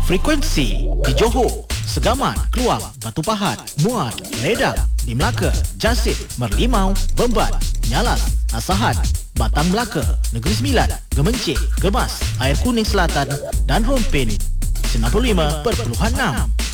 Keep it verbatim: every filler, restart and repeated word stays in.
Frekuensi di Johor, Segamat, Keluang, Batu Pahat, Muar, Ledak, di Melaka, Jasip, Merlimau, Bembat, Nyalas, Asahan, Batang Melaka, Negeri Sembilan, Gemencik, Gemas, Air Kuning Selatan dan Rompin. sembilan puluh lima perpuluhan enam.